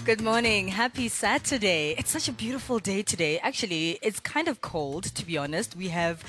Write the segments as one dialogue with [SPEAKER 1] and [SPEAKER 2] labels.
[SPEAKER 1] Good morning. Happy Saturday. It's such a beautiful day today. Actually, it's kind of cold, to be honest. We have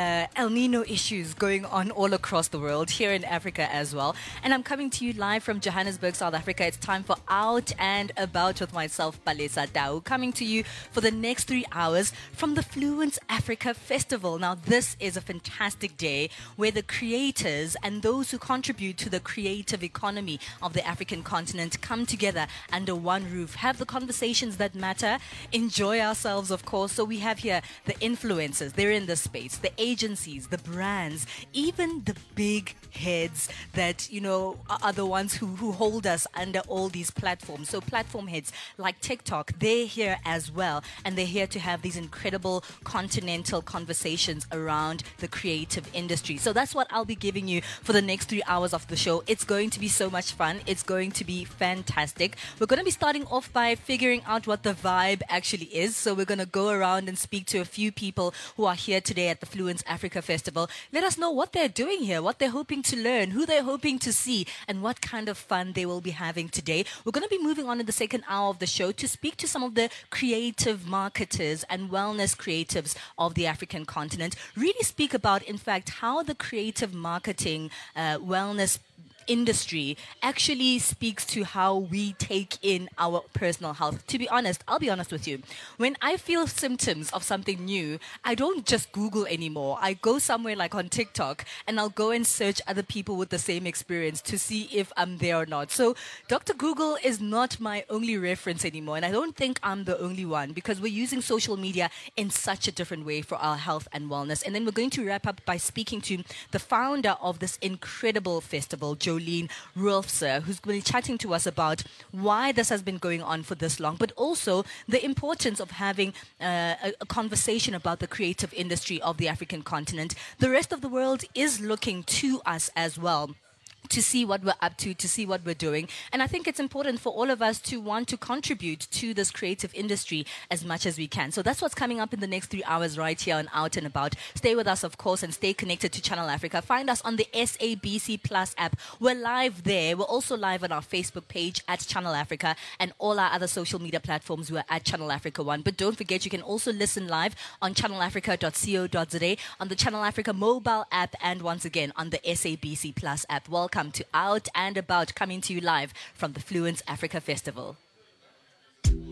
[SPEAKER 1] El Nino issues going on all across the world, here in Africa as well. And I'm coming to you live from Johannesburg, South Africa. It's time for Out and About with myself, Palesa Tau, coming to you for the next 3 hours from the Fluence Africa Festival. Now, this is a fantastic day where the creators and those who contribute to the creative economy of the African continent come together under one roof, have the conversations that matter, enjoy ourselves, of course. So we have here the influencers, they're in the space, the agencies, the brands, even the big heads that, are the ones who hold us under all these platforms. So platform heads like TikTok, they're here as well. And they're here to have these incredible continental conversations around the creative industry. So that's what I'll be giving you for the next 3 hours of the show. It's going to be so much fun. It's going to be fantastic. We're going to be starting off by figuring out what the vibe actually is. So we're going to go around and speak to a few people who are here today at the Fluence Africa Festival. Let us know what they're doing here, what they're hoping to learn, who they're hoping to see, and what kind of fun they will be having today. We're going to be moving on in the second hour of the show to speak to some of the creative marketers and wellness creatives of the African continent. Really speak about, in fact, how the creative marketing, wellness industry actually speaks to how we take in our personal health. To be honest, I'll be honest with you. When I feel symptoms of something new, I don't just Google anymore. I go somewhere like on TikTok and I'll go and search other people with the same experience to see if I'm there or not. So Dr. Google is not my only reference anymore. And I don't think I'm the only one, because we're using social media in such a different way for our health and wellness. And then we're going to wrap up by speaking to the founder of this incredible festival, Jolene Roelofse, who's going to be chatting to us about why this has been going on for this long, but also the importance of having a conversation about the creative industry of the African continent. The rest of the world is looking to us as well to see what we're up to see what we're doing. And I think it's important for all of us to want to contribute to this creative industry as much as we can. So that's what's coming up in the next 3 hours right here on Out and About. Stay with us, of course, and stay connected to Channel Africa. Find us on the SABC Plus app. We're live there. We're also live on our Facebook page at Channel Africa, and all our other social media platforms. We're at Channel Africa 1. But don't forget, you can also listen live on channelafrica.co.za, on the Channel Africa mobile app, and once again on the SABC Plus app. Welcome to Out and About, coming to you live from the Fluence Africa Festival.